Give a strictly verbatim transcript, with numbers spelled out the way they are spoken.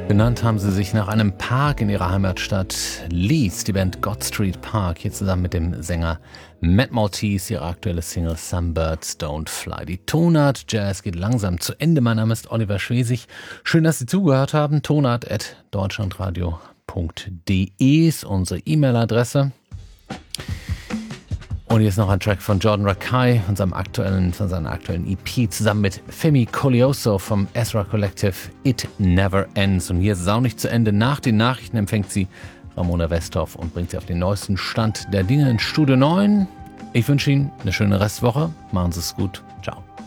Benannt haben sie sich nach einem Park in ihrer Heimatstadt Leeds, die Band God Street Park, hier zusammen mit dem Sänger Matt Maltese, ihre aktuelle Single Some Birds Don't Fly. Die Tonart Jazz geht langsam zu Ende. Mein Name ist Oliver Schwesig. Schön, dass Sie zugehört haben. tonart at deutschlandradio punkt de ist unsere E-Mail-Adresse. Und hier ist noch ein Track von Jordan Rakei von seinem aktuellen, von seiner aktuellen E P zusammen mit Femi Colioso vom Ezra Collective, It Never Ends. Und hier ist es auch nicht zu Ende. Nach den Nachrichten empfängt sie Ramona Westhoff und bringt sie auf den neuesten Stand der Dinge in Studio neun. Ich wünsche Ihnen eine schöne Restwoche. Machen Sie es gut. Ciao.